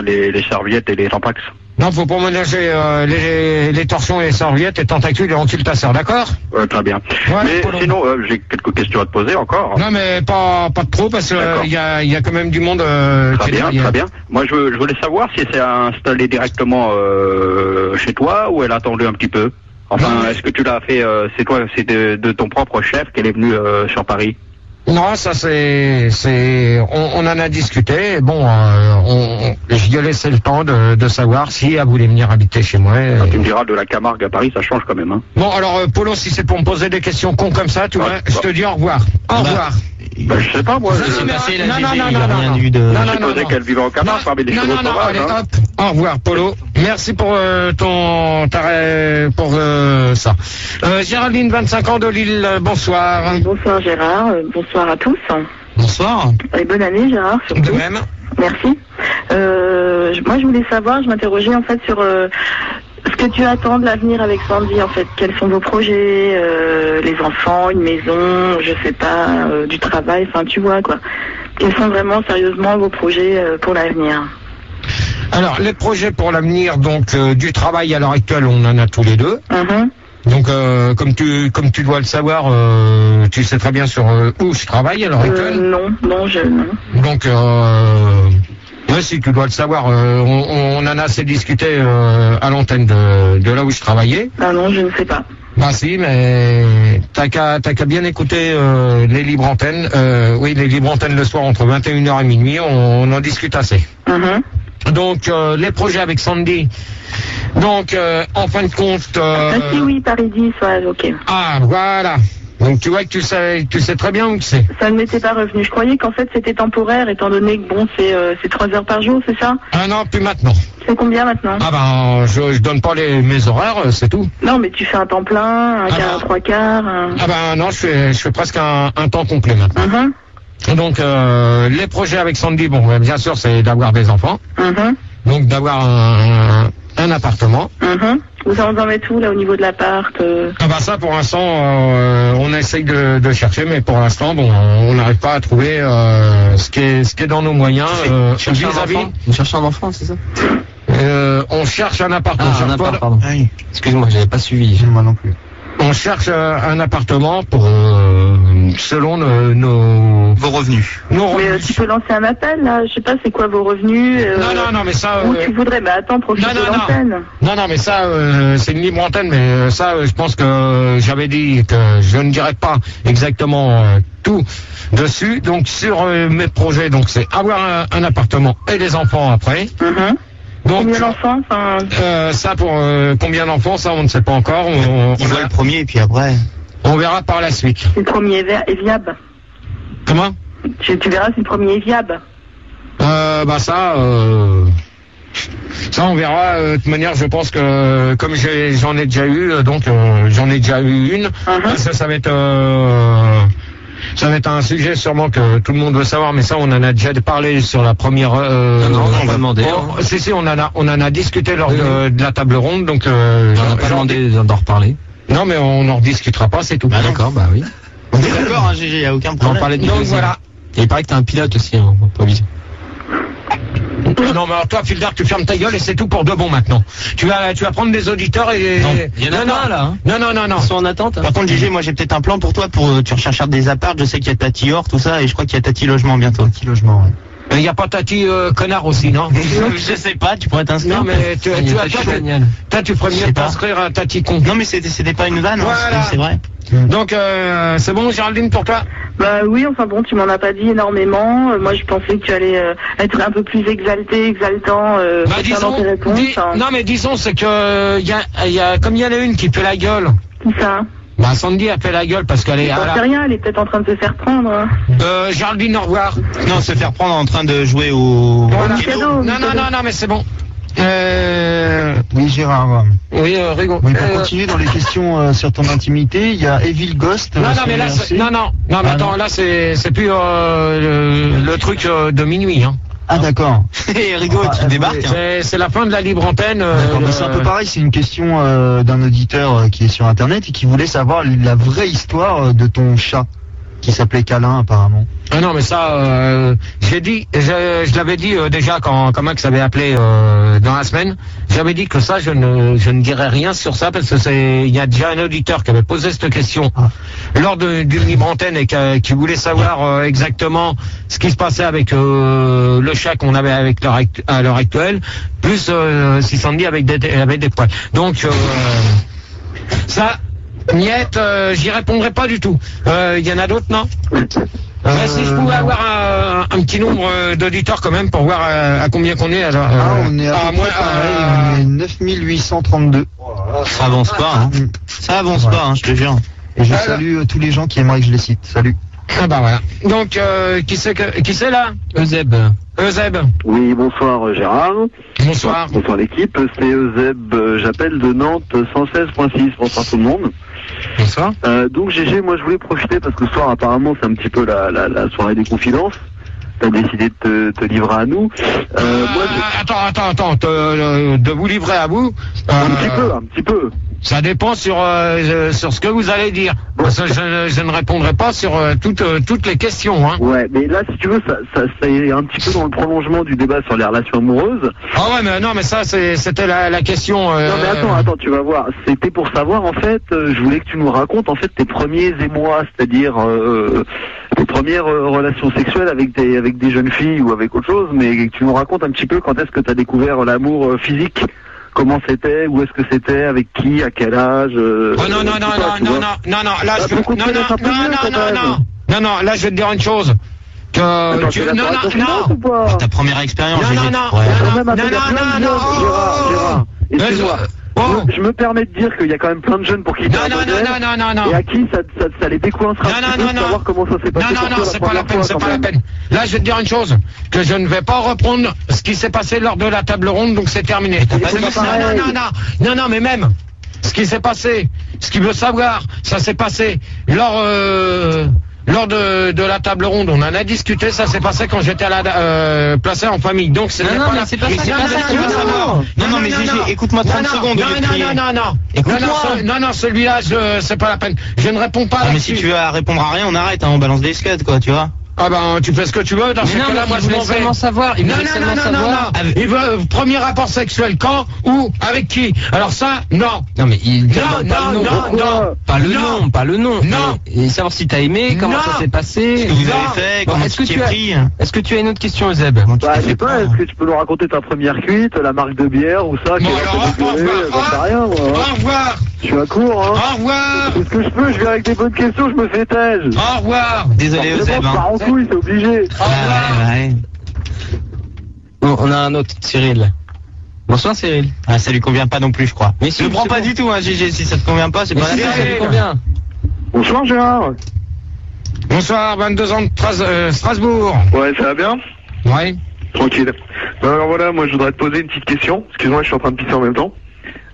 les serviettes et les tampax. Non, faut pas mélanger les torsions et les serviettes, les tentacules et l'antiultasseur, d'accord? Très bien. Voilà, mais sinon, j'ai quelques questions à te poser encore. Non, mais pas de trop, parce que il y a quand même du monde très bien. Moi, je voulais savoir si c'est installé directement chez toi ou elle a attendu un petit peu. Enfin, est-ce que tu l'as fait, c'est de ton propre chef qu'elle est venue sur Paris? Non, ça on en a discuté. Bon, je lui ai laissé le temps de savoir si elle voulait venir habiter chez moi. Tu me diras, de la Camargue à Paris, ça change quand même, hein. Bon, alors, Polo, si c'est pour me poser des questions cons comme ça, tu vois, je te dis au revoir. Au revoir. Ben, je sais pas, moi. Non, je supposais qu'elle vivait en Camargue parmi les chevaux sauvages, hein. Hop. Au revoir, Polo. Merci pour ça. Géraldine, 25 ans de Lille, bonsoir. Bonsoir Gérard, bonsoir à tous. Bonsoir. Et bonne année Gérard, surtout. De même. Merci. Moi je voulais savoir, je m'interrogeais en fait sur ce que tu attends de l'avenir avec Sandy en fait. Quels sont vos projets, les enfants, une maison, je sais pas, du travail, enfin tu vois quoi. Quels sont vraiment sérieusement vos projets pour l'avenir? Alors, les projets pour l'avenir, donc du travail à l'heure actuelle, on en a tous les deux. Donc, comme tu dois le savoir, tu sais très bien sur où je travaille à l'heure actuelle. Non. Donc, ouais, si tu dois le savoir, on en a assez discuté à l'antenne de là où je travaillais. Ah non, je ne sais pas. Bah si, mais t'as qu'à bien écouter les libres antennes. Oui, les libres antennes le soir entre 21h et minuit, on en discute assez. Donc, les projets avec Sandy. Donc, en fin de compte... oui, Paris 10, ouais, ok. Ah, voilà. Donc, tu vois que tu sais très bien où c'est. Ça ne m'était pas revenu. Je croyais qu'en fait, c'était temporaire, étant donné que, bon, c'est 3 heures par jour, c'est ça? Ah non, plus maintenant. C'est combien maintenant? Ah ben, je donne pas mes horaires, c'est tout. Non, mais tu fais un temps plein, un quart, 3 quarts... Ah ben non, je fais presque un temps complet maintenant. Donc, les projets avec Sandy, bon, bien sûr, c'est d'avoir des enfants. Donc, d'avoir un appartement. Vous en êtes où, là, au niveau de l'appart Ah bah ça, pour l'instant, on essaye de chercher, mais pour l'instant, bon, on n'arrive pas à trouver ce qui est dans nos moyens. Vous cherchez un enfant, c'est ça? On cherche un appartement. Un appart, pardon. Excuse-moi, j'avais pas suivi. Moi non plus. On cherche un appartement pour selon vos revenus. Mais tu peux lancer un appel là, je sais pas c'est quoi vos revenus. Non mais ça. Où tu voudrais, bah attends, profite de l'antenne. Non mais ça c'est une libre antenne, mais ça je pense que j'avais dit que je ne dirais pas exactement tout dessus. Donc sur mes projets, donc c'est avoir un appartement et les enfants après. Donc, combien d'enfants ça pour combien d'enfants, ça on ne sait pas encore. On voit le premier et puis après. On verra par la suite. Le premier est viable. Comment? Tu verras si le premier est viable. Bah ça on verra. De toute manière, je pense que comme j'en ai déjà eu, donc j'en ai déjà eu une. Ça va être un sujet sûrement que tout le monde veut savoir, mais ça on en a déjà parlé sur la première. Non, on va demander. Si, on en a discuté lors de la table ronde, donc. On n'a pas demandé d'en reparler. Non, mais on en rediscutera pas, c'est tout. Ah d'accord, bah oui. On est d'accord, hein, GG, y a aucun problème. On parlait de donc voilà. Et il paraît que t'es un pilote aussi, hein, improvisé. Non, mais alors toi, Fildar, tu fermes ta gueule et c'est tout pour de bon maintenant. Tu vas prendre des auditeurs et... Non, il y en a pas là. Hein. Non. Ils sont en attente. Par contre, GG, moi j'ai peut-être un plan pour toi, tu recherches des apparts, je sais qu'il y a Tati Or, tout ça, et je crois qu'il y a Tati Logement bientôt. Tati Logement, ouais. Il n'y a pas Tati connard aussi, non? Je sais pas, tu pourrais t'inscrire. Non, mais tu ferais mieux t'inscrire à Tati Con. Non, mais c'était pas une vanne, voilà. C'est vrai. Donc, c'est bon, Géraldine, pour toi? Bah oui, enfin bon, tu m'en as pas dit énormément. Moi, je pensais que tu allais être un peu plus exaltant concernant tes réponses. Non, mais disons, c'est que comme il y en a une qui fait la gueule. Qui ça? Bah, Sandy a fait la gueule parce qu'elle est... Je sais rien, elle est peut-être en train de se faire prendre. Géraldine, au revoir. Non, se faire prendre en train de jouer au... cadeau. Non, mais c'est bon. Oui, Gérard. Oui, Rigo. Oui, pour continuer dans les questions sur ton intimité, il y a Evil Ghost. Non, mais là, mais attends, là, c'est plus le truc de minuit, hein. Ah d'accord. Et Rigo, tu débarques. C'est la fin de la libre antenne. C'est un peu pareil, c'est une question d'un auditeur qui est sur internet et qui voulait savoir la vraie histoire de ton chat. qui s'appelait Câlin apparemment. Ah non, mais ça, je l'avais dit déjà quand Max avait appelé dans la semaine. J'avais dit que ça, je ne dirais rien sur ça parce que il y a déjà un auditeur qui avait posé cette question lors d'une libre antenne et qui voulait savoir exactement ce qui se passait avec le chat qu'on avait avec à l'heure actuelle, plus si Sandy avec des poils. Donc ça. Niette, j'y répondrai pas du tout. Il y en a d'autres, non? Si je pouvais avoir un petit nombre d'auditeurs quand même pour voir à combien qu'on est. Alors, on est on est 9832. Ça avance pas, hein. Ça avance pas, hein, je te jure. Et je salue tous les gens qui aimeraient que je les cite. Salut. Ah bah voilà. Donc, qui c'est là? Euseb. Oui, bonsoir Gérard. Bonsoir. Bonsoir l'équipe, c'est Euseb, j'appelle de Nantes 116.6, bonsoir tout le monde. Bonsoir. Donc GG, moi je voulais profiter parce que ce soir apparemment c'est un petit peu la soirée des confidences. T'as décidé de te livrer à nous. Attends, de vous livrer à vous. Un petit peu. Ça dépend sur ce que vous allez dire. Parce que je ne répondrai pas sur toutes les questions. Hein. Ouais, mais là, si tu veux, ça est un petit peu dans le prolongement du débat sur les relations amoureuses. Ah ouais, mais non, mais ça, c'était la question. Non, mais attends, tu vas voir. C'était pour savoir, en fait, je voulais que tu nous racontes, en fait, tes premiers émois, c'est-à-dire tes premières relations sexuelles avec des jeunes filles ou avec autre chose, mais que tu nous racontes un petit peu quand est-ce que tu as découvert l'amour physique. Comment c'était, où est-ce que c'était, avec qui, à quel âge non, là je vais te dire une chose. Ta première expérience, Gérard, je me permets de dire qu'il y a quand même plein de jeunes pour qui non. Et à qui ça les décoincera un petit peu de savoir comment ça s'est passé. Non, c'est pas la peine. Là, je vais te dire une chose, que je ne vais pas reprendre ce qui s'est passé lors de la table ronde, donc c'est terminé. Non, mais même, ce qui s'est passé, ce qu'il veut savoir, ça s'est passé lors de la table ronde, on en a discuté, ça s'est passé quand j'étais placé en famille. Donc c'est pas ça qu'il veut savoir. Non, mais Gégé, écoute-moi 30 secondes. Non, celui-là, c'est pas la peine. Je ne réponds pas. Mais si tu veux répondre à rien, on arrête, on balance des scuds, quoi, tu vois. Ah ben tu fais ce que tu veux dans ce cas-là, moi je m'en vais. Non. Il veut premier rapport sexuel quand, où, avec qui. Alors ça, non. Non mais non. Pas le nom. Non. Et savoir si t'as aimé, comment ça s'est passé. Ce que vous avez fait, comment tu t'es pris. Est-ce que tu as une autre question, Zeb? Je sais pas, est-ce que tu peux nous raconter ta première cuite, la marque de bière ou ça? Au revoir. Je suis à court, hein. Au revoir. Est-ce que je peux? Je viens avec des bonnes questions, je me fais taise. Au revoir. Désolé, Euseb. Oui, c'est obligé. Ouais. Bon, on a un autre, Cyril. Bonsoir Cyril. Ah, ça lui convient pas non plus, je crois. Mais si, ne prends pas du tout, hein, Gégé, si ça te convient pas, c'est pas la peine. Ça lui convient. Bonsoir Gérard. Bonsoir, 22 ans de Strasbourg. Ouais, ça va bien? Ouais. Tranquille. Alors voilà, moi je voudrais te poser une petite question. Excuse-moi, je suis en train de pisser en même temps.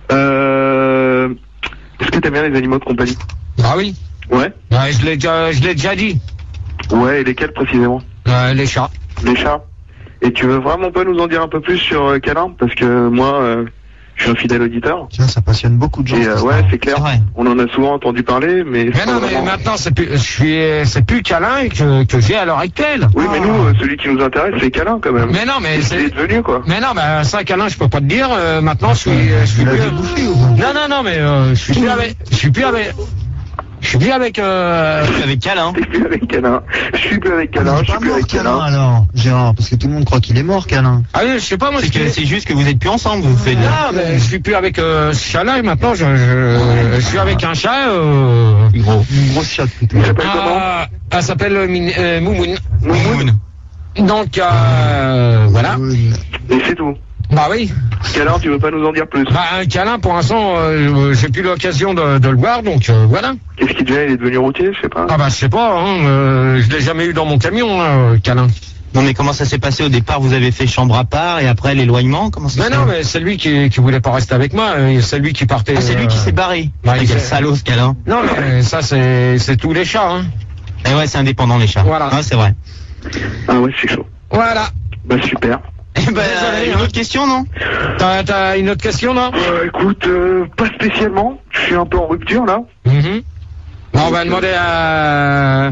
Est-ce que t'aimes bien les animaux de compagnie? Ah oui. Ouais. Ouais, je l'ai déjà dit. Ouais, et lesquels précisément? Les chats. Les chats. Et tu veux vraiment pas nous en dire un peu plus sur Câlin? Parce que moi, je suis un fidèle auditeur. Tiens, ça passionne beaucoup de gens. Et ouais, c'est clair. On en a souvent entendu parler, mais... Mais maintenant, c'est plus Câlin que j'ai à l'heure actuelle. Oui, mais nous, celui qui nous intéresse, c'est Câlin quand même. Mais non, mais c'est devenu quoi. Mais non, mais ça, Câlin, je peux pas te dire. Maintenant, je suis plus... Non, mais je suis plus avec... Je suis plus avec Câlin. Je suis plus avec Câlin. Je suis plus avec Câlin. Alors, Gérard, parce que tout le monde croit qu'il est mort, Câlin. Ah oui, je sais pas, moi. C'est juste que vous êtes plus ensemble, vous faites. Non, mais je suis plus avec ce chat-là, et maintenant, je suis avec un chat, une grosse chatte, plutôt. Il s'appelle comment? Elle s'appelle Moumoun. Moumoun. Donc, voilà. Et c'est tout. Bah oui. Câlin, tu veux pas nous en dire plus? Bah un Câlin, pour l'instant, j'ai plus l'occasion de le voir, donc voilà. Qu'est-ce qu'il devient? Il est devenu routier, je sais pas. Ah bah je sais pas, je l'ai jamais eu dans mon camion, Câlin. Non mais comment ça s'est passé au départ? Vous avez fait chambre à part et après l'éloignement? Comment ça? Non, mais c'est lui qui voulait pas rester avec moi, c'est lui qui partait. Ah, c'est lui qui s'est barré. Bah, quel salaud ce Câlin. Non mais ça c'est tous les chats, hein. Et ouais, c'est indépendant les chats. Voilà. Ah, c'est vrai. Ah ouais, c'est chaud. Voilà. Bah super. Désolé, une autre question, non? T'as une autre question, non? Écoute, pas spécialement. Je suis un peu en rupture, là. On va demander à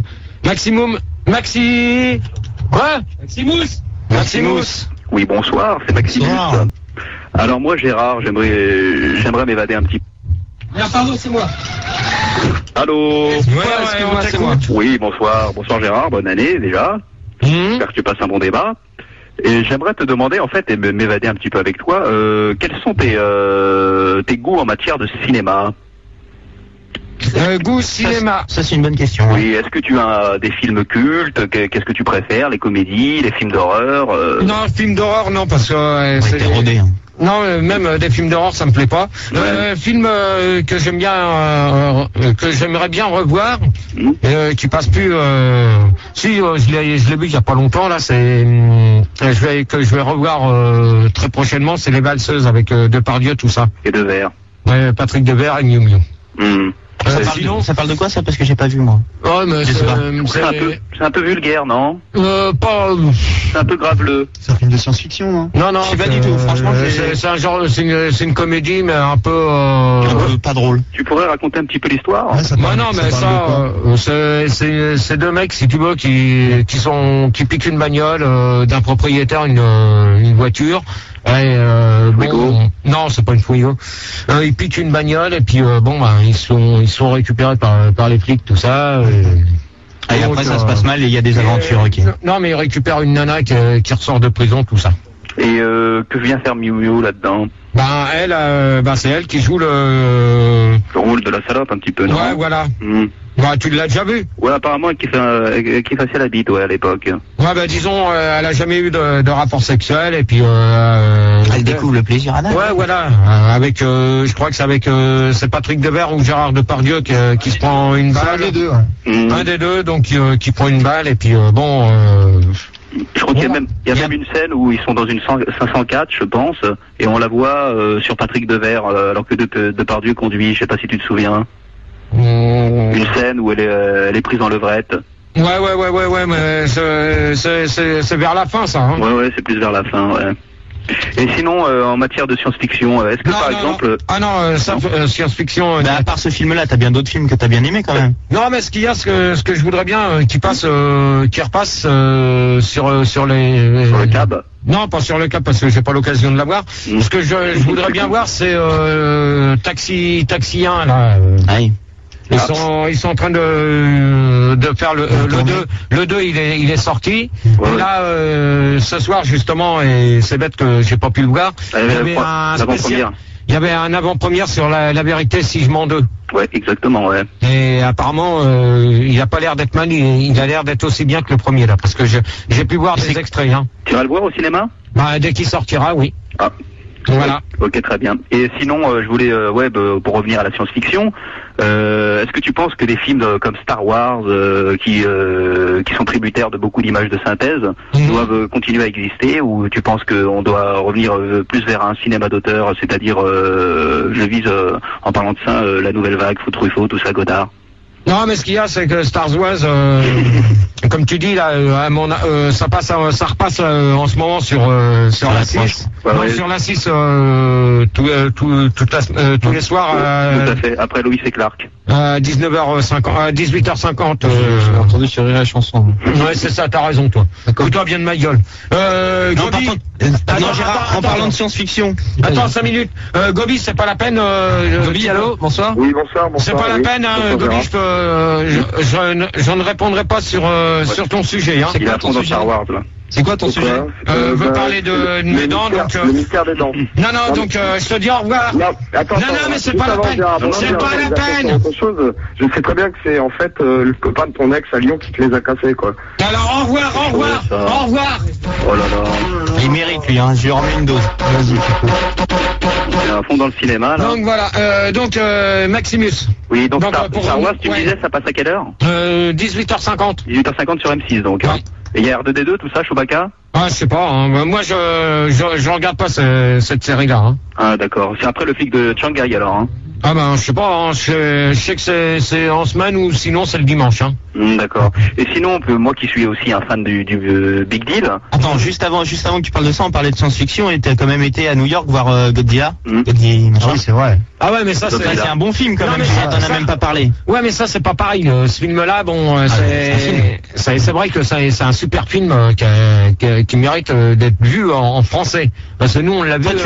Maximus. Oui, bonsoir, c'est Maximus. Bonsoir. Alors moi, Gérard, j'aimerais m'évader un petit peu. Pardon, c'est moi. Allô. C'est moi. Oui, bonsoir Gérard, bonne année déjà. J'espère que tu passes un bon débat. Et j'aimerais te demander en fait et m'évader un petit peu avec toi. Quels sont tes goûts en matière de cinéma? Goût cinéma. Ça c'est une bonne question. Oui, est-ce que tu as des films cultes? Qu'est-ce que tu préfères? Les comédies, les films d'horreur? Non, film d'horreur non parce que C'est rodé. Hein. Non, même des films d'horreur, ça me plaît pas. Film que j'aime bien, que j'aimerais bien revoir, qui passe plus. Je l'ai vu il y a pas longtemps là. Je vais revoir très prochainement. C'est Les Valseuses avec Depardieu, tout ça. Et Devers. Ouais, Patrick Devers et Miu Miu. Ça parle de quoi ça? Parce que j'ai pas vu moi. Oh, mais c'est un peu vulgaire, non? Pas. C'est un peu graveleux. C'est un film de science-fiction, non? Non, je sais pas du tout. Franchement, c'est un genre, c'est une comédie, mais un peu. Pas drôle. Tu pourrais raconter un petit peu l'histoire? C'est deux mecs, si tu veux, qui piquent une bagnole d'un propriétaire, une voiture. Non, c'est pas une Fouigo. Ils piquent une bagnole et puis ils sont récupérés par les flics, tout ça. Et après ça se passe mal et il y a des aventures. Ok. Non, mais ils récupèrent une nana qui ressort de prison, tout ça. Et que vient faire Miu Miu là-dedans? C'est elle qui joue le rôle de la salope un petit peu, non? Ouais, voilà. Tu l'as déjà vu? Ouais, apparemment qui faisait la bite, ouais, à l'époque. Ouais, disons, elle a jamais eu de rapport sexuel et puis elle découvre le plaisir anal. Ouais, voilà. Avec, je crois que c'est avec c'est Patrick Devers ou Gérard Depardieu qui se prend une balle. Un des deux. Ouais. Un des deux, donc qui prend une balle et puis je crois qu'il y a même une scène où ils sont dans une 504, je pense, et on la voit sur Patrick Devers alors que Depardieu conduit. Je sais pas si tu te souviens. Une scène où elle est prise en levrette. Ouais, mais c'est vers la fin, ça. Hein. Ouais, c'est plus vers la fin, ouais. Et sinon, en matière de science-fiction, est-ce que par exemple... science-fiction... à part ce film-là, t'as bien d'autres films que t'as bien aimés quand même. Non, mais ce qu'il y a, ce que je voudrais bien, qui repasse sur les... Sur le câble. Non, pas sur le câble, parce que j'ai pas l'occasion de la voir. Ce que je voudrais bien voir, c'est Taxi 1, là. Aïe. Ils sont en train de faire le 2. Le 2, il est sorti. Ouais. Et là, ce soir, justement, et c'est bête que j'ai pas pu le voir, il y avait un avant-première sur la vérité si je mens 2. Ouais, exactement, ouais. Et apparemment, il a pas l'air d'être mal, il a l'air d'être aussi bien que le premier, là, parce que j'ai pu voir des extraits, hein. Tu vas le voir au cinéma? Dès qu'il sortira, oui. Ah. Voilà. Ok, très bien. Et sinon, je voulais, pour revenir à la science-fiction, est-ce que tu penses que des films comme Star Wars, qui sont tributaires de beaucoup d'images de synthèse, doivent continuer à exister, ou tu penses qu'on doit revenir plus vers un cinéma d'auteur, c'est-à-dire, je vise, en parlant de ça, la nouvelle vague, Truffaut, tout ça, Godard? Non, mais ce qu'il y a, c'est que Star Wars, comme tu dis là, ça repasse en ce moment sur la 6. Sur la 6 tous les soirs. Tout à fait. Après Loïs et Clark. 19h50, 18h50. J'ai entendu sur la chanson. Ouais, c'est ça. T'as raison, toi. Écoute-toi bien de ma gueule. Non, par contre, Gérard, en parlant de science-fiction. Attends 5 minutes. Gobi, c'est pas la peine. Gobi, allô, bonsoir. Oui, bonsoir. C'est pas la peine, Gobi. Je ne répondrai pas sur ton sujet. Hein. C'est quoi ton sujet? Star Wars, là. C'est quoi ton sujet? Veut parler de mes dents, donc. Le mystère des dents. Non, donc je te dis au revoir. Non, mais c'est pas la peine. C'est pas la peine. Je sais très bien que c'est en fait le copain de ton ex à Lyon qui te les a cassés, quoi. Alors au revoir. Oh là là. Il mérite lui, hein. Je lui remets une dose. Vas-y, Il est à fond dans le cinéma, là. Donc voilà. Maximus. Oui, donc Star Wars, tu me disais, ça passe à quelle heure? 18h50. 18h50 sur M6, donc. Ouais. Et il y a R2D2, tout ça, Chewbacca? Je sais pas. Hein. Moi, je regarde pas cette série-là. Hein. Ah, d'accord. C'est après le flic de Shanghai, alors. Hein. Ah ben je sais pas, hein, je sais que c'est en semaine ou sinon c'est le dimanche. Hein. D'accord. Et sinon, moi qui suis aussi un fan du Big Deal. Attends, juste avant que tu parles de ça, on parlait de science-fiction et t'as quand même été à New York voir Godzilla. Godzilla, oui, c'est vrai. Ah ouais, mais ça c'est un bon film quand non, même. Mais t'en as même pas parlé. Ouais, mais ça c'est pas pareil. Ce film-là, bon, c'est vrai que c'est un super film qui mérite d'être vu en français. Parce que nous on l'a vu.